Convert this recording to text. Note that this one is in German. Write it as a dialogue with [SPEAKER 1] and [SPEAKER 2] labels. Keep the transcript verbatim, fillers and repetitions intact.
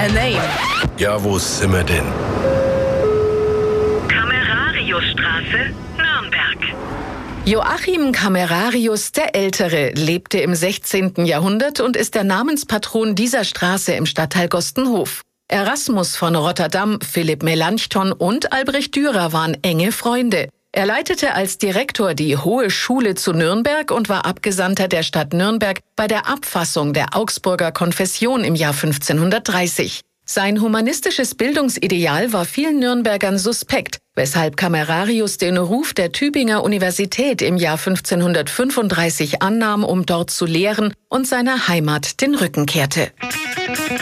[SPEAKER 1] a name.
[SPEAKER 2] Ja, wo sind wir denn?
[SPEAKER 3] Camerariusstraße, Nürnberg.
[SPEAKER 1] Joachim Camerarius der Ältere lebte im sechzehnten Jahrhundert und ist der Namenspatron dieser Straße im Stadtteil Gostenhof. Erasmus von Rotterdam, Philipp Melanchthon und Albrecht Dürer waren enge Freunde. Er leitete als Direktor die Hohe Schule zu Nürnberg und war Abgesandter der Stadt Nürnberg bei der Abfassung der Augsburger Konfession im Jahr fünfzehnhundertdreißig. Sein humanistisches Bildungsideal war vielen Nürnbergern suspekt, weshalb Camerarius den Ruf der Tübinger Universität im Jahr fünfzehnhundertfünfunddreißig annahm, um dort zu lehren und seiner Heimat den Rücken kehrte.